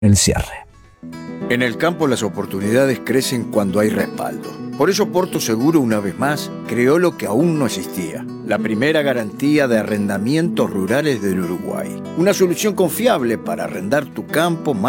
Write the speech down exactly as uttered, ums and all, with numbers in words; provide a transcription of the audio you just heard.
el cierre. En el campo las oportunidades crecen cuando hay respaldo. Por eso Porto Seguro, una vez más, creó lo que aún no existía: la primera garantía de arrendamientos rurales del Uruguay. Una solución confiable para arrendar tu campo más